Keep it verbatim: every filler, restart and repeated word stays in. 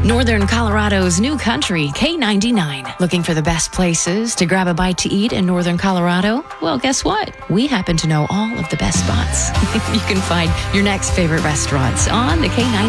Northern Colorado's new country, K ninety-nine. Looking for the best places to grab a bite to eat in Northern Colorado? Well, guess what? We happen to know all of the best spots. You can find your next favorite restaurants on the K ninety-nine.